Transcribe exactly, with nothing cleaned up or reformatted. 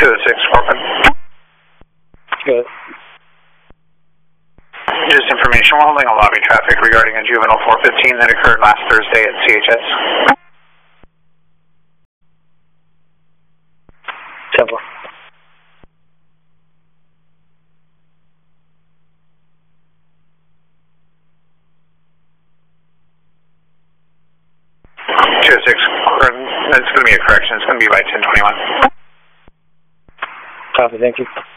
two oh six, Corcoran. Good. Just information, we're holding a lobby traffic regarding a juvenile four fifteen that occurred last Thursday at C H S. Temple. two oh six, Corcoran. That's going to be a correction. It's going to be by ten twenty-one. Copy, thank you.